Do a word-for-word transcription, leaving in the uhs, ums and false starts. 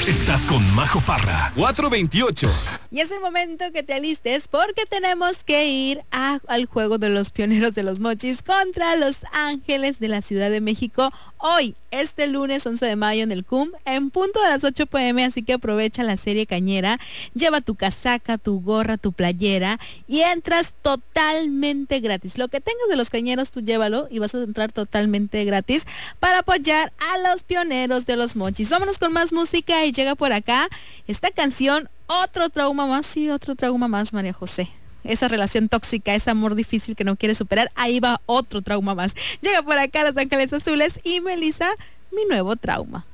Estás con Majo Parra. cuatro veintiocho. Y es el momento que te alistes porque tenemos que ir a, al juego de los pioneros de los mochis contra Los Ángeles de la Ciudad de México. Hoy, este lunes once de mayo en el C U M, en punto de las ocho pm, así que aprovecha la serie cañera, lleva tu casaca, tu gorra, tu playera y entras totalmente gratis. Lo que tengas de los cañeros, tú llévalo y vas a entrar totalmente gratis para apoyar a los pioneros de los mochis. Vámonos con más música y llega por acá esta canción, Otro Trauma Más, sí, otro trauma más, María José. Esa relación tóxica, ese amor difícil que no quieres superar, ahí va otro trauma más. Llega por acá Los Ángeles Azules y Melissa, Mi Nuevo Trauma.